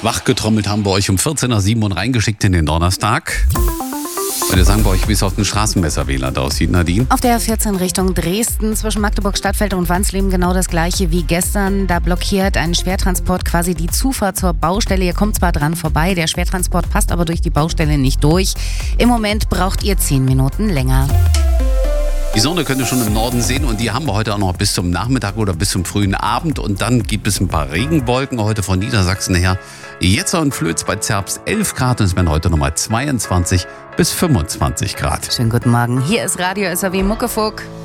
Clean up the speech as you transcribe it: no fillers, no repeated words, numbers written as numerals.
wachgetrommelt haben bei euch um 14 nach 7 und reingeschickt in den Donnerstag. Weil wir sagen bei euch, wie es auf dem Straßenmesserwähler aussieht, Nadine. Auf der 14 Richtung Dresden zwischen Magdeburg Stadtfeld und Wansleben genau das gleiche wie gestern. Da blockiert ein Schwertransport quasi die Zufahrt zur Baustelle. Ihr kommt zwar dran vorbei, der Schwertransport passt aber durch die Baustelle nicht durch. Im Moment braucht ihr 10 Minuten länger. Die Sonne könnt ihr schon im Norden sehen und die haben wir heute auch noch bis zum Nachmittag oder bis zum frühen Abend. Und dann gibt es ein paar Regenwolken heute von Niedersachsen her. Jetzer und Flöz bei Zerbst 11 Grad und es werden heute nochmal 22 bis 25 Grad. Schönen guten Morgen, hier ist Radio SAW Muckefuck.